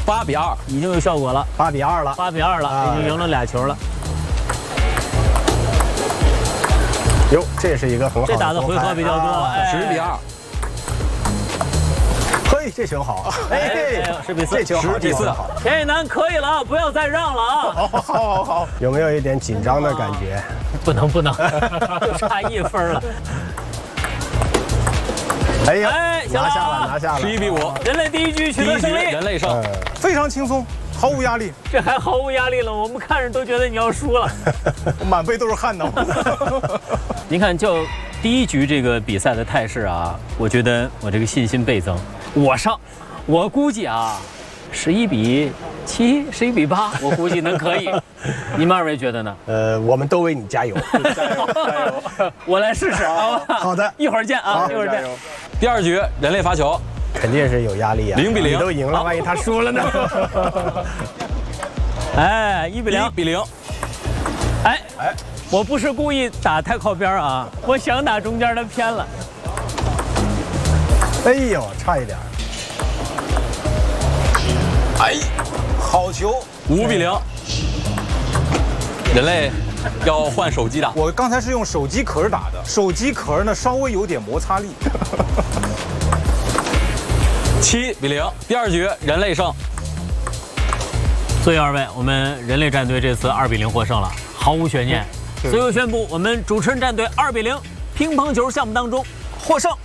8比2， 已经有效果了。 8比2了 ，8比2了，已经赢了2球了。 哟，这是一个很好的。 这打的回合比较多 ，10比2。 嘿，这球好，哎 ，10比4， 这球好，这球好。 田雨楠可以了，不要再让了啊！ 好，有没有一点紧张的感觉？ 不能，差1分了。 哎呀， 拿下了 ，11比5， 人类第一局取得胜利， 人类胜， 非常轻松，毫无压力。 这还毫无压力了，我们看着都觉得你要输了， 满背都是汗呢。 您看，就第一局这个比赛的态势啊，我觉得我这个信心倍增。我上，我估计啊，11比7、11比8，我估计能可以。你们2位觉得呢？ 我们都为你加油， 加油！ 我来试试啊。 好的， 一会儿见啊，一会儿见。 第2局人类罚球， 肯定是有压力啊。0比0，你都赢了，万一他输了呢？ 哎，1比0，1 比0。 哎，我不是故意打太靠边啊，我想打中间的偏了。 哎呦，差一点。 哎，好球 ，5比0。人类要换手机打。 我刚才是用手机壳打的，手机壳呢稍微有点摩擦力。 7比0，第2局人类胜。 所以2位，我们人类战队这次2比0获胜了，毫无悬念。最后宣布，我们主持人战队2比0乒乓球项目当中获胜。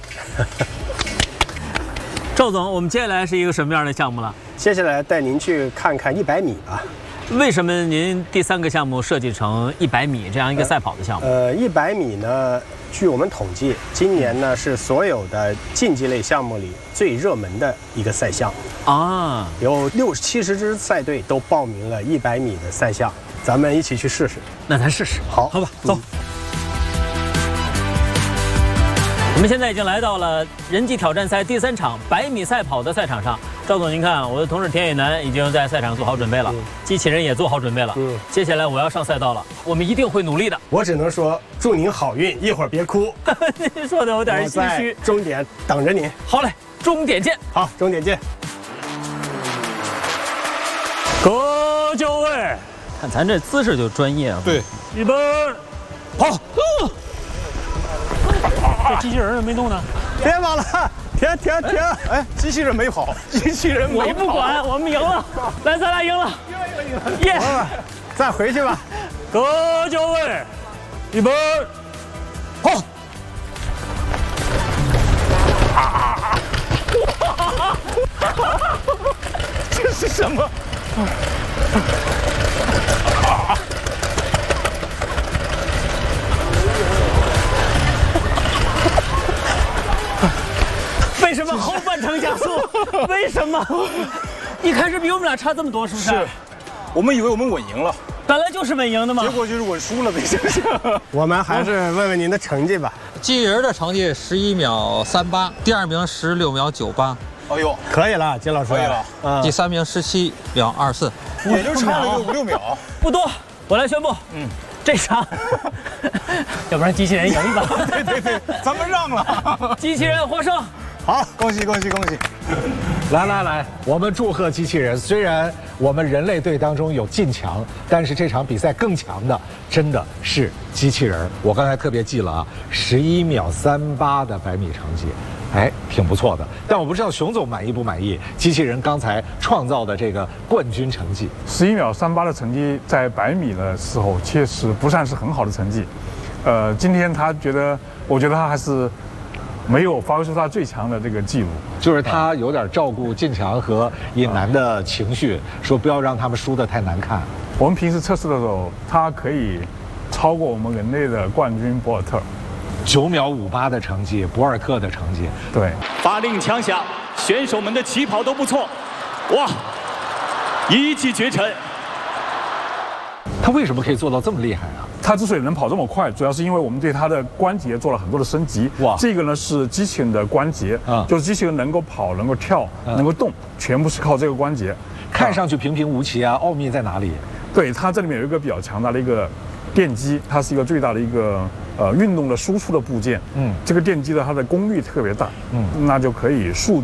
赵总，我们接下来是一个什么样的项目了？ 接下来带您去看看100米吧。 为什么您第3个项目设计成100米这样一个赛跑的项目 ？100米呢，据我们统计，今年呢是所有的竞技类项目里最热门的一个赛项啊， 有60-70支赛队都报名了100米的赛项，咱们一起去试试。 那咱试试， 好吧，走。我们现在已经来到了人机挑战赛第3场100米赛跑的赛场上。赵总，您看，我的同事田雨楠已经在赛场做好准备了，机器人也做好准备了。接下来我要上赛道了，我们一定会努力的。 我只能说祝您好运，一会儿别哭。 您说的有点心虚。 终点等着您。 好嘞，终点见。 好，终点见。 各就位，看咱这姿势就专业啊。 对， 预备，跑。这机器人没动呢， 别跑了，停！ 哎，机器人没跑，机器人没跑。 我不管，我们赢了，咱俩赢了，耶！ 再回去吧。 各就位，预备，跑！ 这是什么？ 为什么后半程加速？为什么？一开始比我们俩差这么多，是不是？ 是，我们以为我们稳赢了， 本来就是稳赢的嘛。 结果就是稳输了呗，是不是？ 我们还是问问您的成绩吧。 机器人的成绩11秒38，第2名16秒98。 哎呦， 可以了，金老师。 可以了。 第3名17秒24， 也就差了一个5-6秒， 不多。我来宣布，这场，要不然机器人赢一把。 对，咱们让了， 机器人获胜。 好， 恭喜！ 来，我们祝贺机器人。虽然我们人类队当中有劲强，但是这场比赛更强的真的是机器人。我刚才特别记了啊，11秒38的100米成绩，哎，挺不错的。但我不知道熊总满意不满意机器人刚才创造的这个冠军成绩。 11秒38的成绩在100米的时候确实不算是很好的成绩。今天我觉得他还是没有发挥出他最强的这个记录， 就是他有点照顾进强和尹楠的情绪，说不要让他们输得太难看。 我们平时测试的时候，他可以超过我们人类的冠军博尔特 ，9秒58的成绩，博尔特的成绩。 对， 发令枪响，选手们的起跑都不错，哇，一骑绝尘。 他为什么可以做到这么厉害啊？ 他之所以能跑这么快，主要是因为我们对他的关节做了很多的升级。哇，这个呢是机器人的关节，就是机器人能够跑、能够跳、能够动，全部是靠这个关节。 看上去平平无奇啊，奥秘在哪里？ 对，它这里面有一个比较强大的一个电机，它是一个最大的一个运动的输出的部件。这个电机呢，它的功率特别大。那就可以速